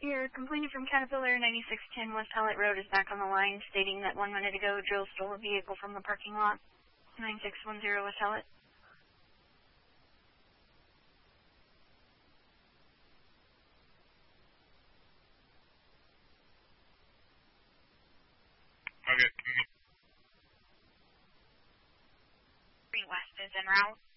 Your complainant from Caterpillar 9610 West Hallett Road is back on the line, stating that 1 minute ago, Drill stole a vehicle from the parking lot. 9610 West Hallett. Okay. West is en route.